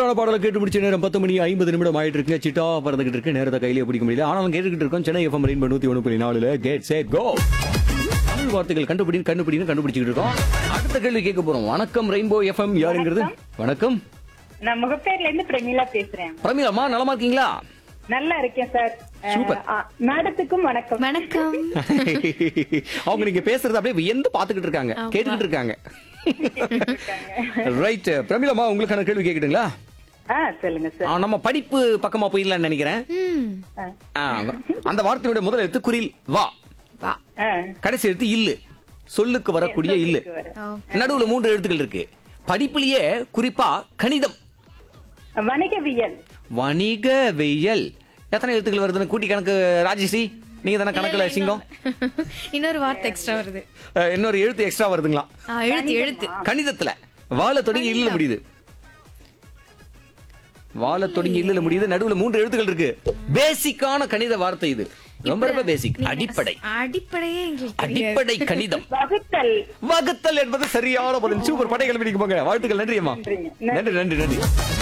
சூப்பரான பாடலை கேட்டு முடிச்ச நேரம் 10 மணி 50 நிமிடம் ஆயிட்டு இருக்கு. சிட்டா பறந்துகிட்டு இருக்கு. நேரத்தை கையிலே பிடிக்க முடியல. ஆனாலும் கேட்டுக்கிட்டு இருக்கோம். Chennai FM rainbow 101.4 get set go. Tamil வார்த்தைகள் கண்டுபிடிச்சிட்டு இருக்கோம். அடுத்த கேள்வி கேட்க போறோம். வணக்கம் ரெயின்போ எஃப்எம், யாருங்கிறது? வணக்கம், நான் முகப்பேர்ல இருந்து பிரமிளா பேசுறேன். பிரமிளாமா, நலமா இருக்கீங்களா? நல்லா இருக்கேன் சார். சூப்பர். மேடத்துக்கும் வணக்கம். வணக்கம். அவங்க நீங்க பேசுறது அப்படியே வியந்து பாத்துக்கிட்டு இருக்காங்க, கேட்டுக்கிட்டு இருக்காங்க. ரைட் பிரமிளாமா, உங்களுக்கான கேள்வி கேக்குதுங்களா? சொல்லுங்க சார். நம்ம படிப்பு பக்கமா போயிடலாம்னு நினைக்கிறேன். அந்த வார்த்தையோட முதல் எழுத்து குரில் வா, கடைசி எழுத்து இல்லு, சொல்லுக்கு வரக்கூடிய இல்லு. நடுவுல 3 எழுத்துக்கள் இருக்கு. படிப்புலயே குறிப்பா கணிதம், வணிகவியல். வணிகவியல் எத்தனை எழுத்துக்கள் வருதுன்னு கூட்டி கணக்கு. ராஜேஸ்ரீ, நீங்க தானே கணக்குல சிங்கம். இன்னொரு வார்த்தை எக்ஸ்ட்ரா வருது. இன்னொரு எழுத்து எக்ஸ்ட்ரா வருதுங்களா? எழுத்து கணிதத்துல வாழ தொடங்கி இல்ல முடியுது. வாழ தொடங்கி இல்ல முடியுது. நடுவுல 3 எழுத்துக்கள் இருக்கு. பேசிக்கான கணித வார்த்தை இது. ரொம்ப ரொம்ப பேசிக், அடிப்படை. அடிப்படை கணிதம். வகுத்தல் என்பது சரியான பதில். சூப்பர், படைகள் பிடிக்குமாங்க. வாழ்த்துக்கள். நன்றி அம்மா. நன்றி.